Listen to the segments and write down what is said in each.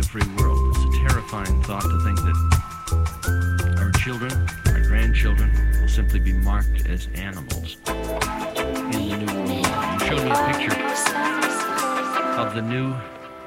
free world. It's a terrifying thought to think that our children, our grandchildren, will simply be marked as animals in the new world. You showed me a picture of the new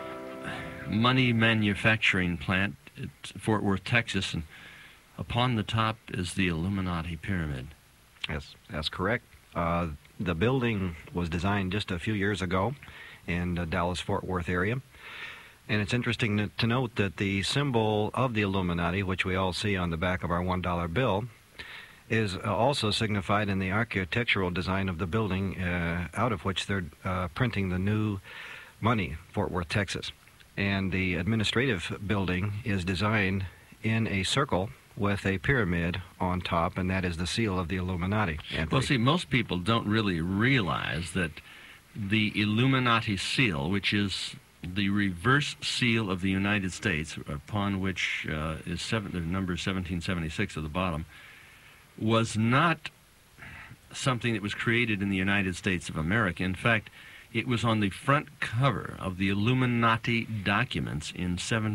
money manufacturing plant at Fort Worth, Texas, and upon the top is the Illuminati pyramid. Yes, that's correct. The building was designed just a few years ago in the Dallas-Fort Worth area. And it's interesting to note that the symbol of the Illuminati, which we all see on the back of our $1 bill, is also signified in the architectural design of the building out of which they're printing the new money, Fort Worth, Texas. And the administrative building is designed in a circle with a pyramid on top, and that is the seal of the Illuminati. Anthony. Well, see, most people don't really realize that the Illuminati seal, which is the reverse seal of the United States, upon which is the number 1776 at the bottom, was not something that was created in the United States of America. In fact, it was on the front cover of the Illuminati documents in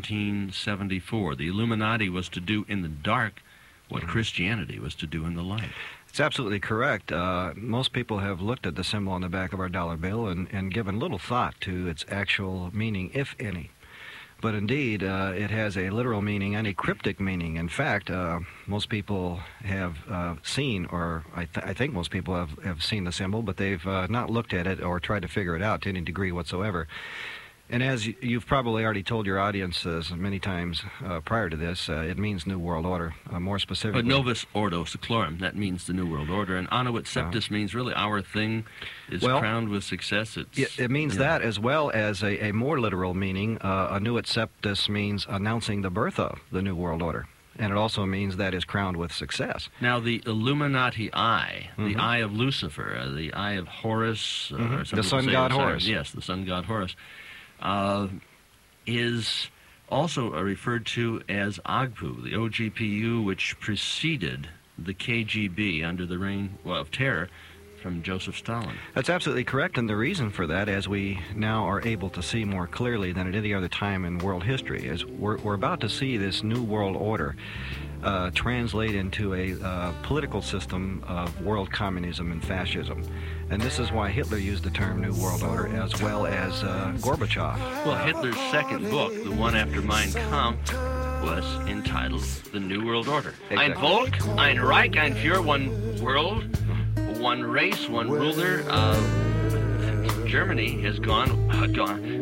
1774. The Illuminati was to do in the dark what Christianity was to do in the light. It's absolutely correct. Most people have looked at the symbol on the back of our dollar bill and given little thought to its actual meaning, if any. But indeed, it has a literal meaning and a cryptic meaning. In fact, most people have seen, or I think most people have seen the symbol, but they've not looked at it or tried to figure it out to any degree whatsoever. And as you've probably already told your audiences many times prior to this, it means New World Order, more specifically. But Novus Ordo Seclorum, that means the New World Order. And Annuit Septis means really our thing is crowned with success. It means that, as well as a more literal meaning. Annuit Septis means announcing the birth of the New World Order. And it also means that is crowned with success. Now, the Illuminati eye, the eye of Lucifer, the eye of Horus, or the sun god Horus. Yes, the sun god Horus. Is also referred to as OGPU, the OGPU, which preceded the KGB under the reign of terror from Joseph Stalin. That's absolutely correct, and the reason for that, as we now are able to see more clearly than at any other time in world history, is we're about to see this new world order translate into a political system of world communism and fascism. And this is why Hitler used the term New World Order, as well as Gorbachev. Well, Hitler's second book, the one after Mein Kampf, was entitled The New World Order. Exactly. Ein Volk, ein Reich, ein Führer, one world, one race, one ruler. Germany has gone